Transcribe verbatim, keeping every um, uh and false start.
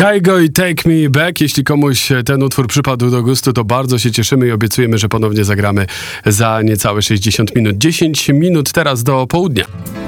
Kygo i Take Me Back. Jeśli komuś ten utwór przypadł do gustu, to bardzo się cieszymy i obiecujemy, że ponownie zagramy za niecałe sześćdziesiąt minut. dziesięć minut teraz do południa.